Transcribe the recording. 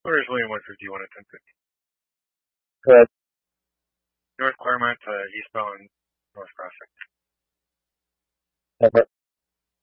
Originally 151 at 1050. Correct. North Claremont to eastbound North Prospect. Okay.